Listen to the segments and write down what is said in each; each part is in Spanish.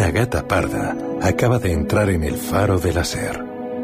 Una gata parda acaba de entrar en el faro de la SER.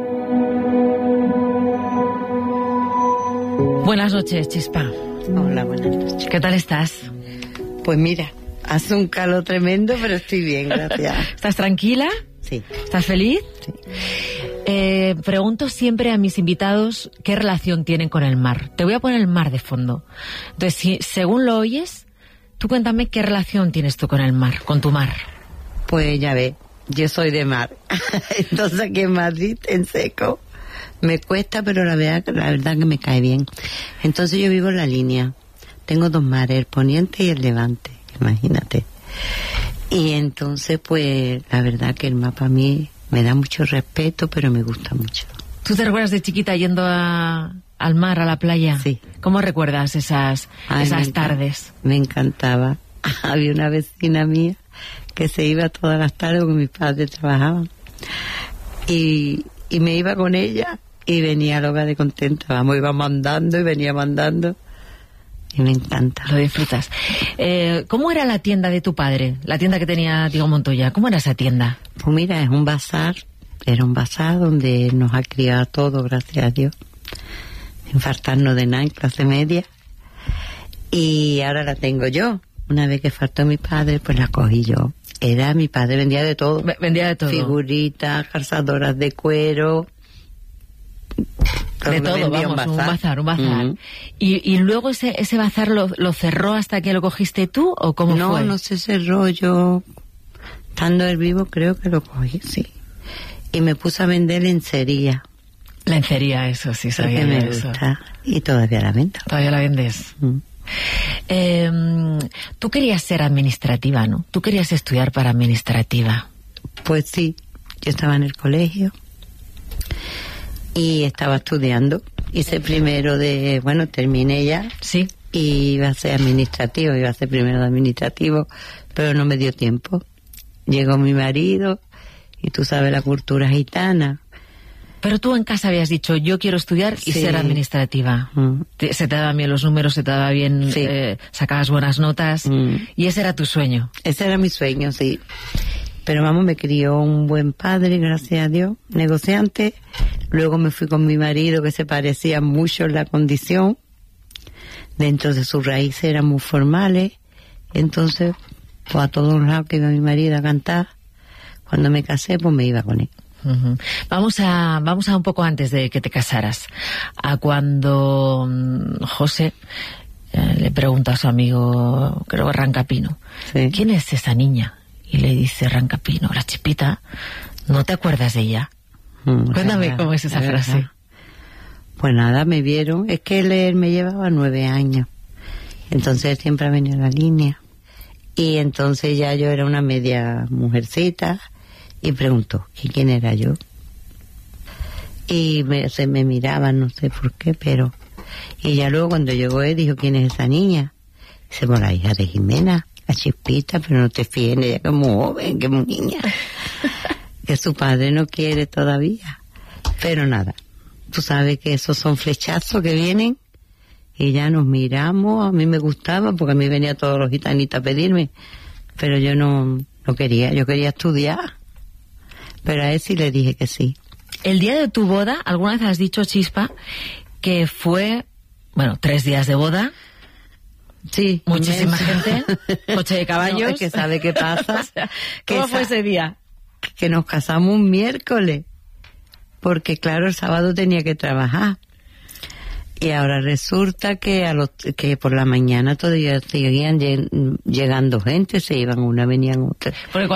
Buenas noches, Chispa. Hola, buenas noches. ¿Qué tal estás? Pues mira, hace un calor tremendo, pero estoy bien, gracias. ¿Estás tranquila? Sí. ¿Estás feliz? Sí. Pregunto siempre a mis invitados qué relación tienen con el mar. Te voy a poner el mar de fondo. Entonces, si según lo oyes, tú cuéntame qué relación tienes tú con el mar, con tu mar. Pues ya ves, yo soy de mar. Entonces aquí en Madrid, en seco, me cuesta, pero la verdad que me cae bien. Entonces yo vivo en la línea. Tengo dos mares, el poniente y el levante, imagínate. Y entonces, pues, la verdad que el mar para mí me da mucho respeto, pero me gusta mucho. ¿Tú te recuerdas de chiquita yendo al mar, a la playa? Sí. ¿Cómo recuerdas esas tardes? Me encantaba. Había una vecina mía que se iba todas las tardes porque mis padres trabajaban. Y me iba con ella y venía loca de contenta. Vamos, íbamos andando y veníamos andando. Y me encanta. Lo disfrutas. ¿Cómo era la tienda de tu padre? La tienda que tenía Diego Montoya. ¿Cómo era esa tienda? Pues mira, es un bazar. Era un bazar donde nos ha criado todo, gracias a Dios. Sin faltarnos de nada en clase media. Y ahora la tengo yo. Una vez que faltó mi padre, pues la cogí yo. Mi padre vendía de todo. Vendía de todo. Figuritas, calzadoras de cuero. De todo, vamos, un bazar. Uh-huh. ¿Y luego ese bazar lo cerró hasta que lo cogiste tú o cómo fue? No se cerró. Yo, estando él vivo, creo que lo cogí, sí. Y me puse a vender lencería. Lencería, eso sí, sabía me eso. Gusta. Y todavía la vendo. ¿Todavía la vendes? Tú querías ser administrativa, ¿no? Tú querías estudiar para administrativa. Pues sí, yo estaba en el colegio y estaba estudiando. Hice primero terminé ya. Sí. Y iba a ser administrativo, iba a ser primero de administrativo, pero no me dio tiempo. Llegó mi marido y tú sabes la cultura gitana. Pero tú en casa habías dicho, yo quiero estudiar y ser administrativa. Se te daban bien los números, se te daba bien, sacabas buenas notas. Y ese era tu sueño. Ese era mi sueño, sí. Pero vamos, me crió un buen padre, gracias a Dios, negociante. Luego me fui con mi marido, que se parecía mucho en la condición. Dentro de sus raíces eran muy formales. Entonces, pues a todos lados que iba mi marido a cantar, cuando me casé, pues me iba con él. Uh-huh. Vamos a un poco antes de que te casaras, a cuando José le pregunta a su amigo, creo que Rancapino, sí. ¿Quién es esa niña? Y le dice Rancapino, la Chispita, ¿no te acuerdas de ella? Cuéntame cómo es esa frase. Pues nada, me vieron, es que él me llevaba 9 años, entonces él siempre ha venido a la línea, y entonces ya yo era una media mujercita. Y preguntó quién era yo. Y se me miraban, no sé por qué, pero... Y ya luego cuando llegó él, dijo, ¿quién es esa niña? Dice, por la hija de Jimena, la Chispita, pero no te fíes, ella que es muy joven, que es muy niña. Que su padre no quiere todavía. Pero nada, tú sabes que esos son flechazos que vienen y ya nos miramos. A mí me gustaba porque a mí venía todos los gitanitas a pedirme, pero yo no quería, yo quería estudiar. Pero a él sí le dije que sí. El día de tu boda, ¿alguna vez has dicho, Chispa, que fue, 3 días de boda? Sí. Muchísima gente, coche de caballos. No, es que ¿sabe qué pasa? ¿Cómo fue ese día? Que nos casamos un miércoles. Porque claro, el sábado tenía que trabajar. Y ahora resulta que que por la mañana todavía seguían llegando gente, se iban una, venían otra. Porque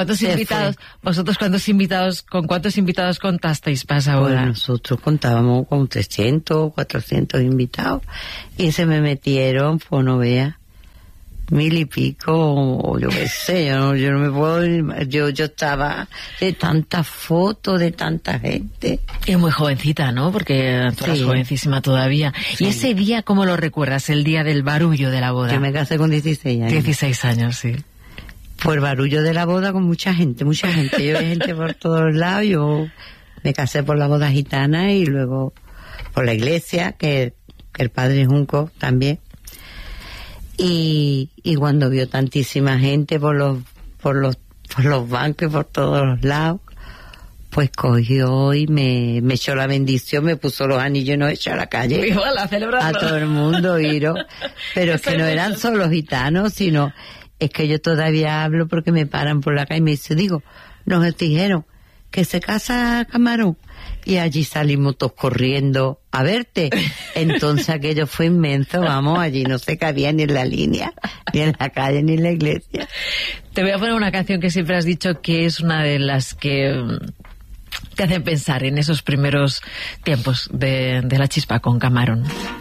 ¿con cuántos invitados contasteis para esa boda? Pues nosotros contábamos con 300, 400 invitados y se me metieron, pues no veas, 1000 y pico, o yo qué sé, yo no me puedo, yo estaba de tantas fotos, de tanta gente. Y muy jovencita, ¿no? Porque tú eras jovencísima todavía. Sí. ¿Y ese día cómo lo recuerdas, el día del barullo de la boda? Yo me casé con 16 años. 16 años, sí. Pues el barullo de la boda con mucha gente. Yo vi gente por todos lados, yo me casé por la boda gitana y luego por la iglesia, que el padre Junco también. Y cuando vio tantísima gente por los por los bancos y por todos los lados. Pues cogió y me echó la bendición, me puso los anillos y nos echó a la calle. Igual, a celebrarlo. A todo el mundo, Iro. Pero es que no eran solo gitanos, sino... Es que yo todavía hablo porque me paran por la calle y me dicen, nos dijeron que se casa Camarón. Y allí salimos todos corriendo a verte. Entonces aquello fue inmenso, vamos, allí no se cabía ni en la línea, ni en la calle, ni en la iglesia. Te voy a poner una canción que siempre has dicho que es una de las que te hacen pensar en esos primeros tiempos de La Chispa con Camarón.